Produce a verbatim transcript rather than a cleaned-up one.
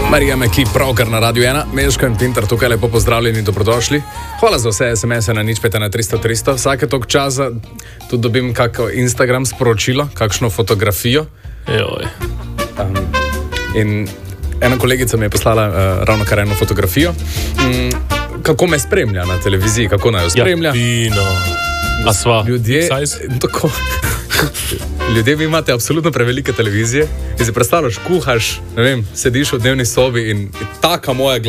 Marija Meki, pravkar na Radio ena, Meško in Pintar, tukaj lepo pozdravljeni in dobrodošli. Hvala za vse es em ese na nič pet na tristo tristo. Vsake tok časa tudi dobim kako Instagram sporočilo, kakšno fotografijo. Um, in ena kolegica mi je poslala uh, ravno kar eno fotografijo. Um, kako me spremlja na televiziji, kako naj jo spremlja. Ja, fino. A sva? Ljudje, tako... Ljudje, vi imate absolutno prevelike televizije in si predstavljaš, kuhaš, ne vem, sediš v dnevni sobi in taka moja glava